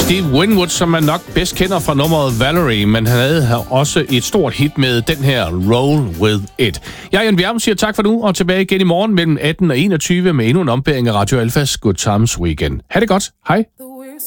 Steve Winwood, som man nok bedst kender fra nummeret Valerie, men han havde også et stort hit med den her Roll With It. Jeg, Jan Bjerg, siger tak for nu, og tilbage igen i morgen mellem 18 og 21 med endnu en ombæring af Radio Alfas Good Times Weekend. Ha' det godt. Hej.